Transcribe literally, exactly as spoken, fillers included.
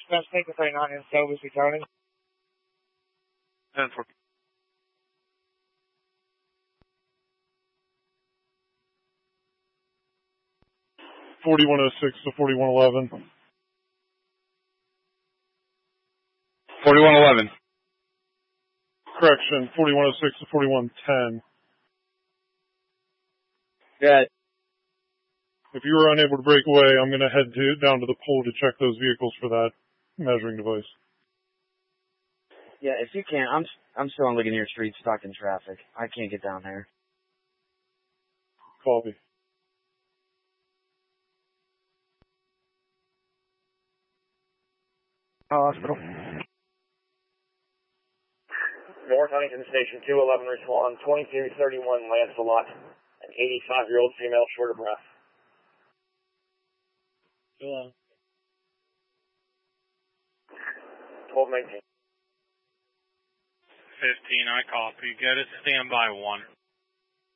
Suspect is thirty-nine in Silver County. ten four. forty-one oh six to forty-one eleven. forty-one eleven. Correction, forty-one oh six to forty-one ten. Yeah. If you were unable to break away, I'm going to head to, down to the pole to check those vehicles for that measuring device. Yeah, if you can, I'm I'm still on Ligonier Street stuck in traffic. I can't get down there. Copy. Hospital. North Huntington Station two eleven, respond twenty-two thirty-one Lancelot, an eighty-five-year-old female short of breath. Yeah. twelve nineteen. fifteen, I copy. Get it, stand by one.